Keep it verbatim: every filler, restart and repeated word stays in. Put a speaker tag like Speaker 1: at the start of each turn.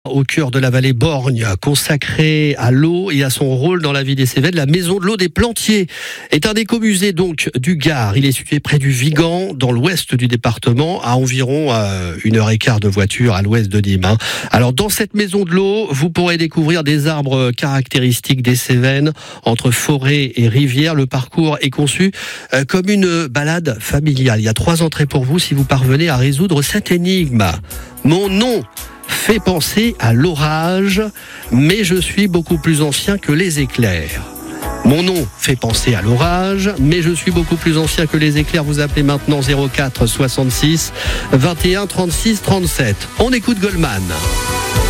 Speaker 1: Au cœur de la vallée Borgne, consacrée à l'eau et à son rôle dans la vie des Cévennes, la Maison de l'eau des Plantiers est un écomusée donc du Gard. Il est situé près du Vigan, dans l'ouest du département, à environ euh, une heure et quart de voiture à l'ouest de Nîmes. Alors dans cette Maison de l'eau, vous pourrez découvrir des arbres caractéristiques des Cévennes, entre forêt et rivière. Le parcours est conçu euh, comme une balade familiale. Il y a trois entrées pour vous si vous parvenez à résoudre cette énigme. Mon nom fait penser à l'orage, mais je suis beaucoup plus ancien que les éclairs. Mon nom fait penser à l'orage, mais je suis beaucoup plus ancien que les éclairs. Vous appelez maintenant zéro quatre soixante-six vingt et un trente-six trente-sept. On écoute Goldman.